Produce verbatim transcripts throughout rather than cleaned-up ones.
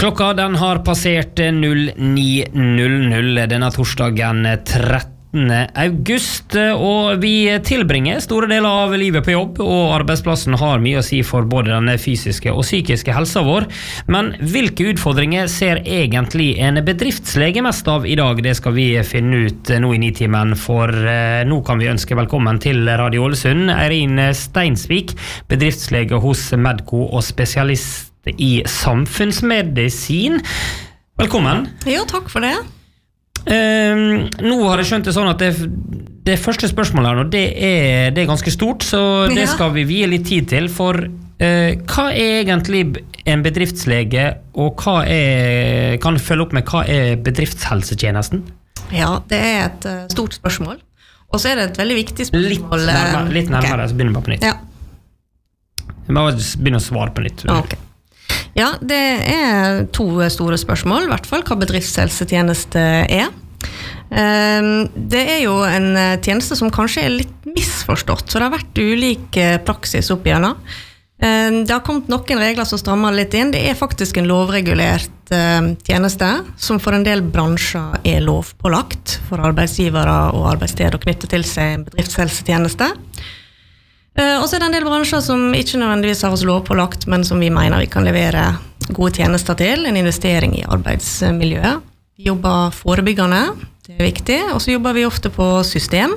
Klokka den har passert null ni null null denne torsdagen trettende august, og vi tilbringer store deler av livet på jobb, og arbeidsplassen har mye å si for både den fysiske og psykiske helsa vår. Men hvilke utfordringer ser egentlig en bedriftslege mest av i dag? Det skal vi finne ut nå i nitimen, for nå kan vi ønske velkommen til Radio Ålesund, Eirin Steinsvik, bedriftslege hos Medco og spesialist i samfunnsmedisin. Velkommen. Jo, takk for det. Uh, nå har jeg skjønt det sånn at det, det første spørsmålet her nå, det er, det er ganske stort, så det skal vi vie litt tid til, for uh, hva er egentlig en bedriftslege, og hva er, kan du følge opp med hva er bedriftshelsetjenesten? Ja, det er et uh, stort spørsmål, og så er det et veldig viktig spørsmål. Litt nærmere, litt nærmere okay. Så begynner vi bare på nytt. Ja. Vi må begynne å svare på nytt. Ok. Ja, det er to store spørsmål, i hvert fall, hva bedriftshelsetjeneste er. Det er jo en tjeneste som kanskje er litt misforstått, så det har vært ulik praksis opp igjennom. Det har kommet noen regler som strammer litt inn. Det er faktisk en lovregulert tjeneste, som for en del bransjer er lovpålagt for arbeidsgivere og arbeidssteder å knytte til seg en bedriftshelsetjeneste. Og så er det en del bransjer som ikke nødvendigvis har oss lovpålagt, men som vi mener vi kan levere gode tjenester til, en investering i arbeidsmiljøet. Vi jobber forebyggende, det er viktig, og så jobber vi ofte på system.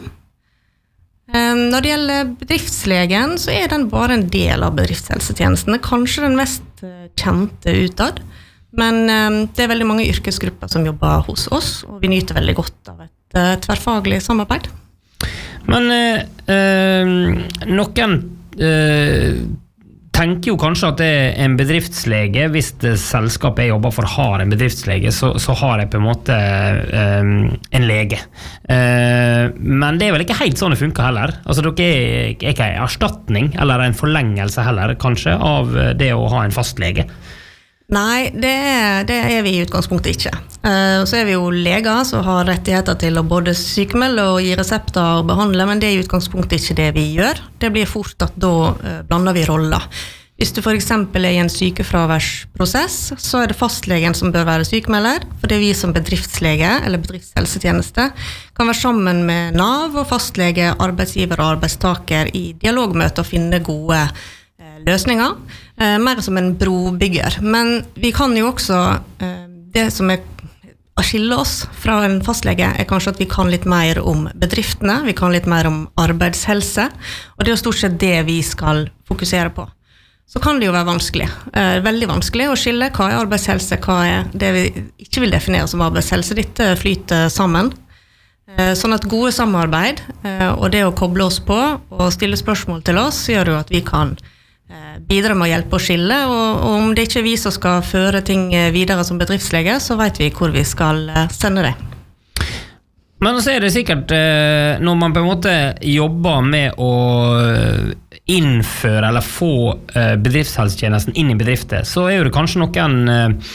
Når det gjelder bedriftslegen, så er den bare en del av bedriftshelsetjenestene, kanskje den mest kjente utad, men det er veldig mange yrkesgrupper som jobber hos oss, og vi nyter veldig godt av et tverrfaglig samarbeid. Men eh, noen eh, tenker jo kanskje at det er en bedriftslege, hvis det selskapet jeg jobber for har en bedriftslege, så, så har jeg på en måte eh, en lege. Eh, men det er vel ikke helt sånn det funker heller. Altså dere er ikke en erstatning, eller en forlengelse heller, kanskje, av det å ha en fastlege. Nei, det er, det er vi i utgangspunktet ikke. Uh, så er vi jo leger som har rettigheter til å både sykmelde og gi resepter og behandle, men det er i utgangspunktet ikke det vi gjør. Det blir fort at da uh, blander vi roller. Hvis du for eksempel er i en sykefraværsprosess, så er det fastlegen som bør være sykmelder, for det er vi som bedriftslege eller bedriftshelsetjeneste kan være sammen med NAV og fastlege, arbeidsgiver og arbeidstaker i dialogmøte og finne gode løsninger, eh, mer som en brobygger. Men vi kan jo også, eh, det som er å skille oss fra en fastlege, er kanskje at vi kan litt mer om bedriftene, vi kan litt mer om arbeidshelse, og det er jo stort sett det vi skal fokusere på. Så kan det jo være vanskelig, eh, veldig vanskelig å skille hva er arbeidshelse, hva er det vi ikke vil definere som arbeidshelse. Dette flyter sammen. Eh, sånn at gode samarbeid, eh, og det å koble oss på og stille spørsmål til oss, gjør jo at vi kan bidra med å hjelpe å skille, og om det ikke er vi som skal føre ting videre som bedriftslege, så vet vi hvor vi skal sende det. Men så er det sikkert, når man på en måte jobber med å innføre eller få bedriftshelsetjenesten inn i bedrifter, så er jo det kanskje noen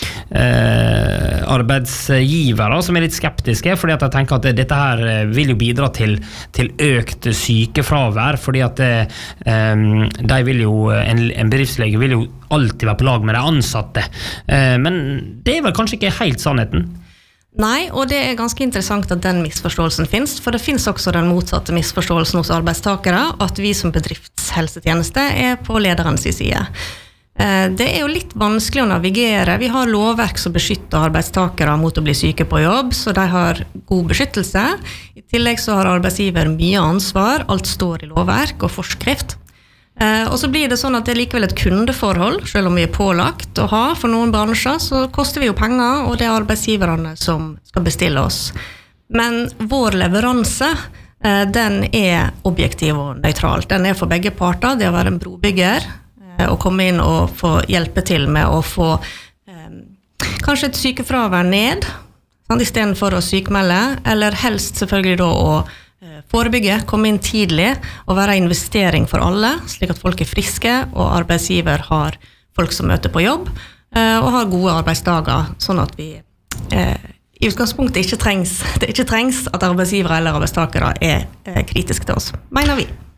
eh, arbeidsgivere som er litt skeptiske, fordi at jeg tenker at dette her vil jo bidra til, til økt sykefravær, fordi at det, eh, de vil jo, en, en bedriftslege vil jo alltid være på lag med de ansatte, eh, men det er vel kanskje ikke helt sannheten? Nei, og det er ganske interessant at den misforståelsen finnes, for det finnes også den motsatte misforståelsen hos arbeidstakere, at vi som bedriftshelsetjeneste er på lederens side. Det er jo litt vanskelig å navigere. Vi har lovverk som beskytter arbeidstakere mot å bli syke på jobb, så de har god beskyttelse. I tillegg så har arbeidsgiver mye ansvar, alt står i lovverk og forskrift. Og så blir det sånn at det er likevel et kundeforhold, selv om vi er pålagt å ha for noen bransjer, så koster vi jo penger, og det er arbeidsgiverne som skal bestille oss. Men vår leveranse, den er objektiv og nøytral. Den er for begge parter, det å være en brobygger, og komme inn og få hjelpe til med å få eh, kanskje et sykefravær ned, sant, i stedet for å sykmelde, eller helst selvfølgelig da å forebygge, komme inn tidlig og være investering for alle, slik at folk er friske og arbeidsgiver har folk som møter på jobb og har gode arbeidsdager, sånn at vi eh, i utgangspunktet ikke trengs, det ikke trengs at arbeidsgivere eller arbeidstakere er eh, kritiske til oss, mener vi.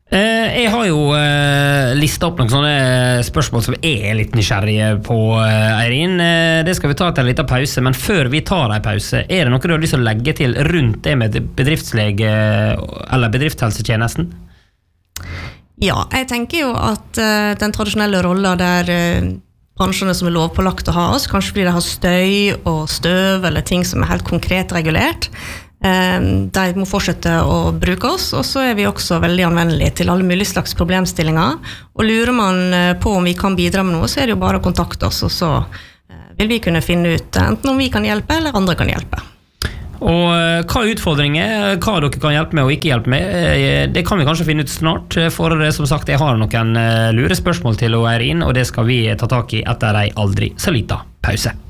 Jeg har jo listet opp noen sånne spørsmål som jeg er litt nysgjerrige på, Eirin. Det skal vi ta til en liten pause, men før vi tar en pause, er det noe du har lyst til å legge til rundt det med bedriftslege eller bedriftshelsetjenesten? Ja, jeg tenker jo at den tradisjonelle rollen der bransjene som er lovpålagt å ha oss, kanskje fordi de har støy og støv eller ting som er helt konkret regulert, de må fortsette å bruke oss, og så er vi også veldig anvennelige til alle mulige slags problemstillinger, og lurer man på om vi kan bidra med noe, så er det jo bare å kontakte oss, og så vil vi kunne finne ut enten om vi kan hjelpe eller andre kan hjelpe. Og hva utfordringer, hva dere kan hjelpe med og ikke hjelpe med, det kan vi kanskje finne ut snart, for som sagt, jeg har noen lure spørsmål til Eirin, og det skal vi ta tak i etter en aldri så liten pause.